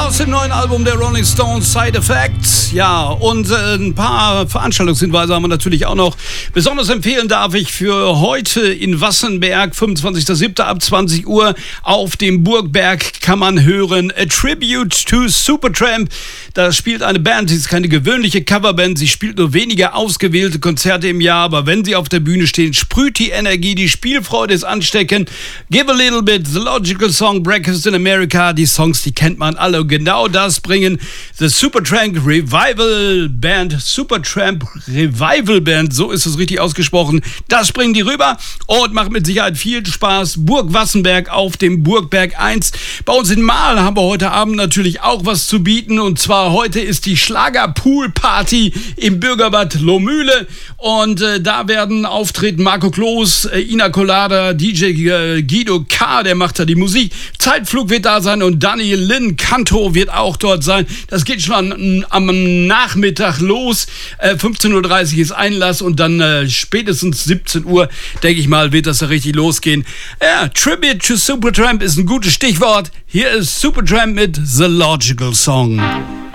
aus dem neuen Album der Rolling Stones, Side Effects. Ja, und ein paar Veranstaltungshinweise haben wir natürlich auch noch. Besonders empfehlen darf ich für heute in Wassenberg, 25.07. ab 20 Uhr auf dem Burgberg kann man hören A Tribute to Supertramp. Da spielt eine Band, sie ist keine gewöhnliche Coverband, sie spielt nur wenige ausgewählte Konzerte im Jahr, aber wenn sie auf der Bühne stehen, sprüht die Energie, die Spielfreude ist ansteckend. Give a Little Bit, The Logical Song, Breakfast in America, die Songs, die kennt man alle. Genau das bringen The Supertramp Revival Band, so ist es richtig ausgesprochen. Das bringen die rüber und macht mit Sicherheit viel Spaß. Burg Wassenberg auf dem Burgberg 1. Bei uns in Marl haben wir heute Abend natürlich auch was zu bieten, und zwar heute ist die Schlager-Pool-Party im Bürgerbad Lohmühle, und da werden auftreten Marco Kloß, Ina Colada, DJ Guido K., der macht da die Musik, Zeitflug wird da sein und Daniel Lynn Canto wird auch dort sein. Das geht schon am Nachmittag los, 15.30 Uhr ist Einlass und dann spätestens 17 Uhr, denke ich mal, wird das da richtig losgehen. Ja, Tribute to Supertramp ist ein gutes Stichwort. Hier ist Supertramp mit The Logical Song.